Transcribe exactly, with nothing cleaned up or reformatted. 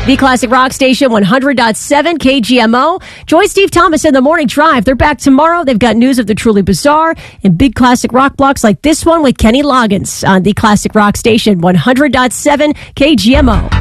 The Classic Rock Station, one hundred point seven K G M O. Joy Steve Thomas in the Morning Drive. They're back tomorrow. They've got news of the truly bizarre and big classic rock blocks like this one with Kenny Loggins on the Classic Rock Station, one hundred point seven K G M O.